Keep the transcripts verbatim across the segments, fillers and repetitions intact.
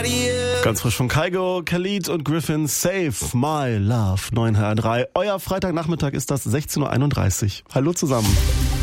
Ganz frisch von Kygo, Khalid und Griffin, Save My Love, neun H R drei. Euer Freitagnachmittag ist das sechzehn Uhr einunddreißig. Hallo zusammen.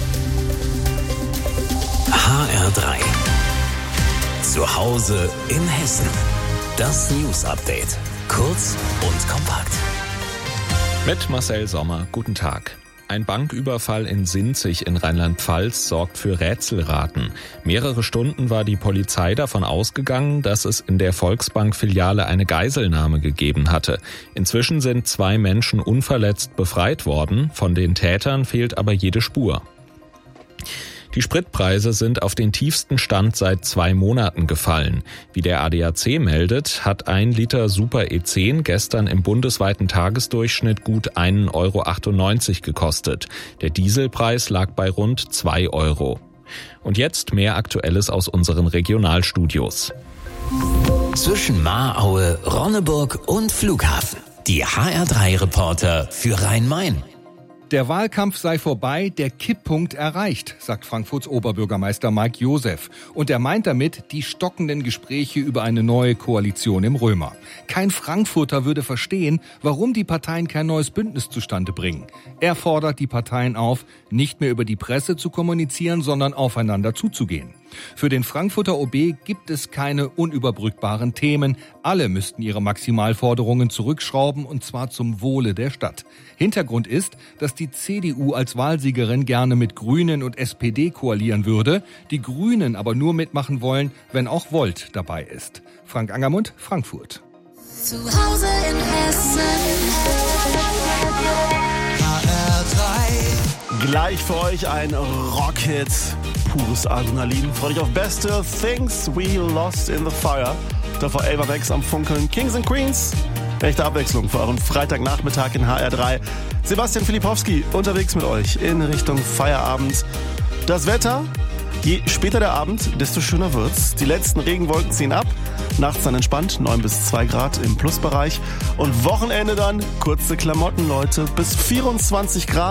H R drei. Zu Hause in Hessen. Das News Update. Kurz und kompakt. Mit Marcel Sommer. Guten Tag. Ein Banküberfall in Sinzig in Rheinland-Pfalz sorgt für Rätselraten. Mehrere Stunden war die Polizei davon ausgegangen, dass es in der Volksbank-Filiale eine Geiselnahme gegeben hatte. Inzwischen sind zwei Menschen unverletzt befreit worden. Von den Tätern fehlt aber jede Spur. Die Spritpreise sind auf den tiefsten Stand seit zwei Monaten gefallen. Wie der A D A C meldet, hat ein Liter Super E zehn gestern im bundesweiten Tagesdurchschnitt gut ein Euro achtundneunzig gekostet. Der Dieselpreis lag bei rund zwei Euro. Und jetzt mehr Aktuelles aus unseren Regionalstudios. Zwischen Mahraue, Ronneburg und Flughafen. Die H R drei Reporter für Rhein-Main. Der Wahlkampf sei vorbei, der Kipppunkt erreicht, sagt Frankfurts Oberbürgermeister Mike Josef. Und er meint damit die stockenden Gespräche über eine neue Koalition im Römer. Kein Frankfurter würde verstehen, warum die Parteien kein neues Bündnis zustande bringen. Er fordert die Parteien auf, nicht mehr über die Presse zu kommunizieren, sondern aufeinander zuzugehen. Für den Frankfurter O B gibt es keine unüberbrückbaren Themen. Alle müssten ihre Maximalforderungen zurückschrauben, und zwar zum Wohle der Stadt. Hintergrund ist, dass die C D U als Wahlsiegerin gerne mit Grünen und S P D koalieren würde, die Grünen aber nur mitmachen wollen, wenn auch Volt dabei ist. Frank Angermund, Frankfurt. Zu Hause in Hessen. H R drei. Gleich für euch ein Rockhit. Pures Adrenalin. Freut euch auf beste Things We Lost in the Fire. Davor Ava Max am Funkeln. Kings and Queens. Echte Abwechslung für euren Freitagnachmittag in H R drei. Sebastian Filipowski unterwegs mit euch in Richtung Feierabend. Das Wetter, je später der Abend, desto schöner wird's. Die letzten Regenwolken ziehen ab. Nachts dann entspannt, neun bis zwei Grad im Plusbereich. Und Wochenende dann kurze Klamotten, Leute, bis vierundzwanzig Grad.